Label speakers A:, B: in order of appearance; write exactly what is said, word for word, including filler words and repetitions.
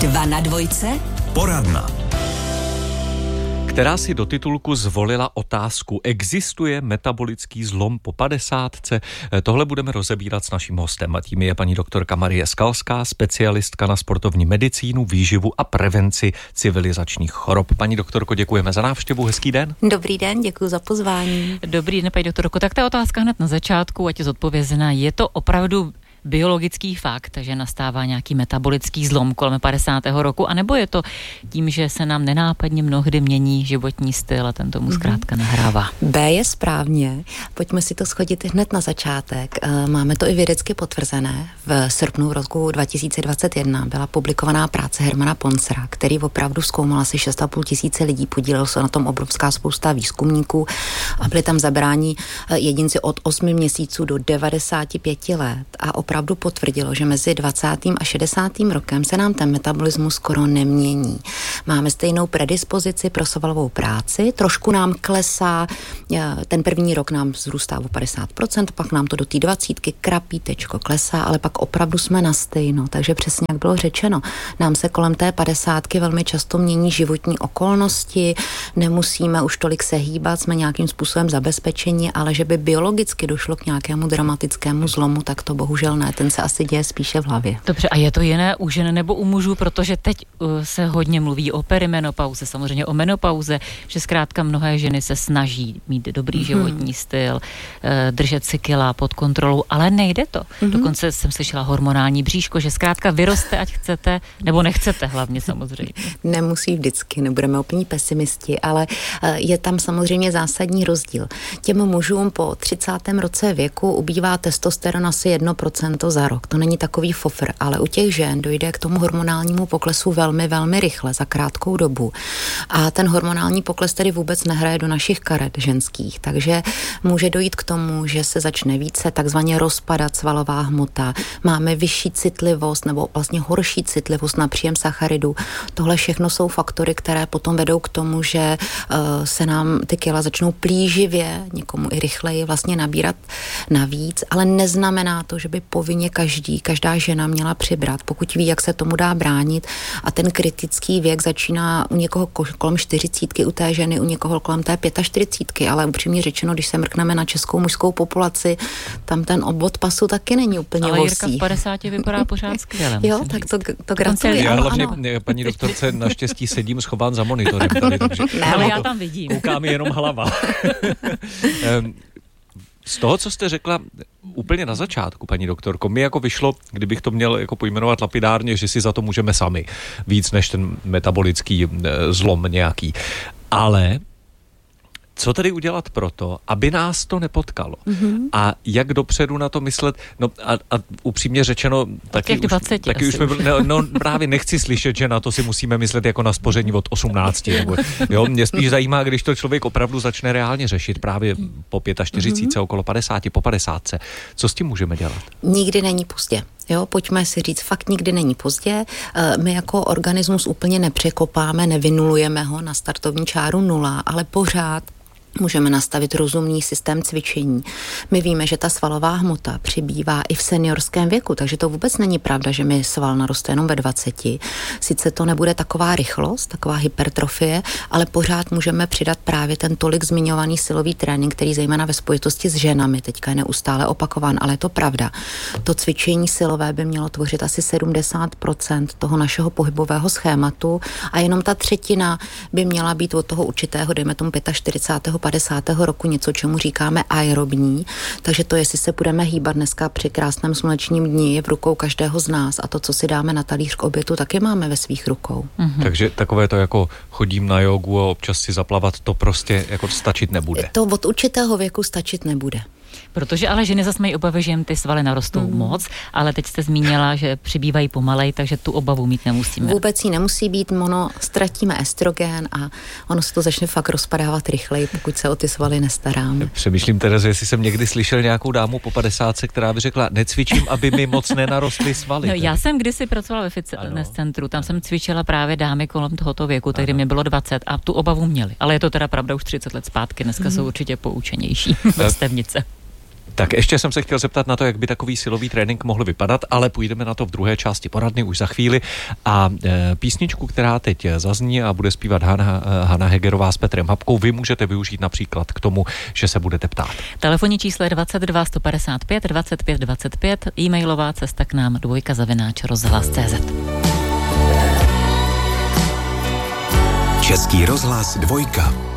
A: Dva na dvojce?
B: Poradna.
C: Která si do titulku zvolila otázku: existuje metabolický zlom po padesátce? Tohle budeme rozebírat s naším hostem a tím je paní doktorka Marie Skalská, specialistka na sportovní medicínu, výživu a prevenci civilizačních chorob. Paní doktorko, děkujeme za návštěvu, hezký den.
D: Dobrý den, děkuji za pozvání.
E: Dobrý den, paní doktorko. Tak ta otázka hned na začátku, ať je zodpovězená. Je to opravdu biologický fakt, že nastává nějaký metabolický zlom kolem padesátého roku, anebo je to tím, že se nám nenápadně mnohdy mění životní styl a ten tomu zkrátka nahrává?
D: B je správně. Pojďme si to shodit hned na začátek. Máme to i vědecky potvrzené. V srpnu roku dva tisíce dvacet jedna byla publikovaná práce Hermana Ponsera, který opravdu zkoumal asi šest a půl tisíce lidí, podílel se na tom obrovská spousta výzkumníků a byli tam zabráni jedinci od osmi měsíců do devadesáti pěti let a opravdu potvrdilo, že mezi dvacátým a šedesátým rokem se nám ten metabolismus skoro nemění. Máme stejnou predispozici pro svalovou práci, trošku nám klesá, ten první rok nám vzrůstá o padesát procent, pak nám to do té dvacítky krapítečko klesá, ale pak opravdu jsme na stejno. Takže přesně jak bylo řečeno, nám se kolem té padesátky velmi často mění životní okolnosti, nemusíme už tolik se hýbat, jsme nějakým způsobem zabezpečeni, ale že by biologicky došlo k nějakému dramatickému zlomu, tak to bohužel ne. Ten se asi děje spíše v hlavě.
E: Dobře, a je to jiné u žen nebo u mužů, protože teď uh, se hodně mluví o perimenopauze, samozřejmě o menopauze, že zkrátka mnohé ženy se snaží mít dobrý mm-hmm. životní styl, uh, držet si kila pod kontrolou, ale nejde to. Mm-hmm. Dokonce jsem slyšela hormonální bříško, že zkrátka vyroste, ať chcete, nebo nechcete hlavně samozřejmě.
D: Nemusí vždycky, nebudeme úplně pesimisti, ale uh, je tam samozřejmě zásadní rozdíl. Těm mužům po třicátém roce věku ubývá testosteron asi jedno procento za rok. To není takový fofr, ale u těch žen dojde k tomu hormonálnímu poklesu velmi, velmi rychle, za krátkou dobu. A ten hormonální pokles tedy vůbec nehraje do našich karet ženských, takže může dojít k tomu, že se začne více takzvaně rozpadat svalová hmota, máme vyšší citlivost nebo vlastně horší citlivost na příjem sacharidů. Tohle všechno jsou faktory, které potom vedou k tomu, že uh, se nám ty kila začnou plíživě, někomu i rychleji vlastně nabírat navíc, ale neznamená to, že by povinně každý, každá žena měla přibrat, pokud ví, jak se tomu dá bránit a ten kritický věk začíná u někoho kolem čtyřicítky, u té ženy, u někoho kolem té čtyřicítky, ale upřímně řečeno, když se mrkneme na českou mužskou populaci, tam ten obvod pasu taky není úplně
E: ale
D: vosí.
E: Ale Jirka v padesáti vypadá pořád skvěle.
D: Jo, tak to, to gratuluji.
C: Já hlavně, paní doktorce, naštěstí sedím schován za monitorem tady, takže
E: ne, ale já tam vidím.
C: Kouká mi jenom hlava. Z toho, co jste řekla úplně na začátku, paní doktorko, mi jako vyšlo, kdybych to měl jako pojmenovat lapidárně, že si za to můžeme sami, víc než ten metabolický zlom nějaký. Ale co tedy udělat proto, aby nás to nepotkalo? Mm-hmm. A jak dopředu na to myslet? No a, a upřímně řečeno, taky už, taky už jsme, no, no právě nechci slyšet, že na to si musíme myslet jako na spoření od osmnácti. Nebo, jo, mě spíš zajímá, když to člověk opravdu začne reálně řešit právě po čtyřicítce, mm-hmm. okolo padesáti, po padesátce. Co s tím můžeme dělat?
D: Nikdy není pozdě. Jo, pojďme si říct, fakt nikdy není pozdě. My jako organismus úplně nepřekopáme, nevynulujeme ho na startovní čáru nula, ale pořád můžeme nastavit rozumný systém cvičení. My víme, že ta svalová hmota přibývá i v seniorském věku, takže to vůbec není pravda, že mi sval naroste jenom ve dvaceti. Sice to nebude taková rychlost, taková hypertrofie, ale pořád můžeme přidat právě ten tolik zmiňovaný silový trénink, který zejména ve spojitosti s ženami teďka je neustále opakován, ale je to pravda. To cvičení silové by mělo tvořit asi sedmdesát procent toho našeho pohybového schématu a jenom ta třetina by měla být od toho určitého, dejme tomu čtyřicátého pátého padesátého roku něco, čemu říkáme aerobní, takže to, jestli se budeme hýbat dneska při krásném slunečním dni, je v rukou každého z nás a to, co si dáme na talíř k obědu, taky máme ve svých rukou.
C: Mm-hmm. Takže takové to jako chodím na jogu a občas si zaplavat, to prostě jako stačit nebude.
D: To od určitého věku stačit nebude.
E: Protože ale ženy zase mají obavy, že jim ty svaly narostou mm. moc, ale teď jste zmínila, že přibývají pomalej, takže tu obavu mít nemusíme.
D: Vůbec jí nemusí být, ono ztratíme estrogen a ono se to začne fakt rozpadávat rychleji, pokud se o ty svaly nestaráme.
C: Přemýšlím, Terezo, jestli jsem někdy slyšel nějakou dámu po padesátce, která by řekla, necvičím, aby mi moc nenarostly svaly.
E: No, já jsem kdysi pracovala ve fitness centru, tam jsem cvičila právě dámy kolem tohoto věku, tehdy mě bylo dvacet a tu obavu měli. Ale je to teda pravda už třicet let zpátky, dneska mm. jsou určitě poučenější vrstevnice.
C: Tak ještě jsem se chtěl zeptat na to, jak by takový silový trénink mohl vypadat, ale půjdeme na to v druhé části poradny už za chvíli. A e, písničku, která teď zazní a bude zpívat Hana, Hana Hegerová s Petrem Habkou, vy můžete využít například k tomu, že se budete ptát.
E: Telefonní číslo je dvacet dva sto padesát pět dvacet pět dvacet pět, e-mailová cesta k nám dvojka zavináč rozhlas tečka cé zet.
A: Český rozhlas dvojka.